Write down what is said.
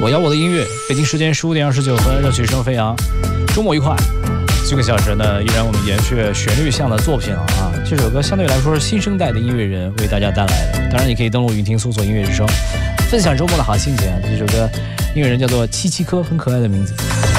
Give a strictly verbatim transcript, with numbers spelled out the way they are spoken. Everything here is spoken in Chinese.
我要我的音乐，北京时间十五点二十九分，热曲声飞扬，周末愉快。这个小时呢，依然我们延续旋律向的作品啊。这首歌相对来说是新生代的音乐人为大家带来的，当然你可以登录云听搜索音乐之声，分享周末的好心情啊。这首歌音乐人叫做七七科，很可爱的名字。